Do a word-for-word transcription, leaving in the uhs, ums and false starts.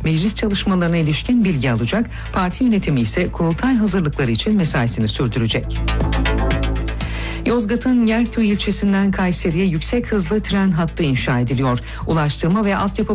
meclis çalışmalarına ilişkin bilgi alacak. Parti yönetimi ise kurultay hazırlıkları için mesaisini sürdürecek. Yozgat'ın Yerköy ilçesinden Kayseri'ye yüksek hızlı tren hattı inşa ediliyor. Ulaştırma ve Altyapı